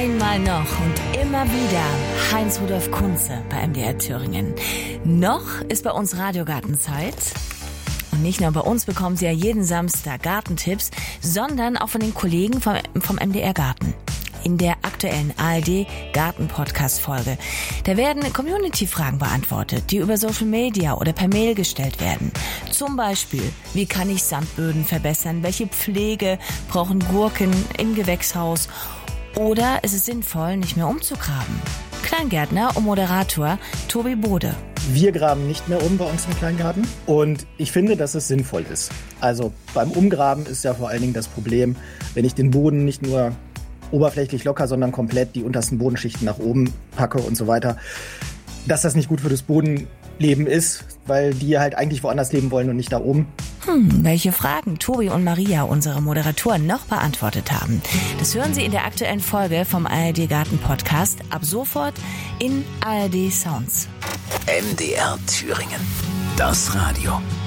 Einmal noch und immer wieder Heinz-Rudolf Kunze bei MDR Thüringen. Noch ist bei uns Radiogartenzeit. Und nicht nur bei uns bekommen Sie ja jeden Samstag Gartentipps, sondern auch von den Kollegen vom MDR Garten. In der aktuellen ARD-Garten-Podcast-Folge. Da werden Community-Fragen beantwortet, die über Social Media oder per Mail gestellt werden. Zum Beispiel, wie kann ich Sandböden verbessern? Welche Pflege brauchen Gurken im Gewächshaus? Oder ist es sinnvoll, nicht mehr umzugraben? Kleingärtner und Moderator Tobi Bode. Wir graben nicht mehr um bei uns im Kleingarten und ich finde, dass es sinnvoll ist. Also beim Umgraben ist ja vor allen Dingen das Problem, wenn ich den Boden nicht nur oberflächlich locker, sondern komplett die untersten Bodenschichten nach oben packe und so weiter, dass das nicht gut für das Bodenleben ist, weil die halt eigentlich woanders leben wollen und nicht da oben. Welche Fragen Tobi und Maria, unsere Moderatoren, noch beantwortet haben, das hören Sie in der aktuellen Folge vom ARD Garten Podcast ab sofort in ARD Sounds. MDR Thüringen. Das Radio.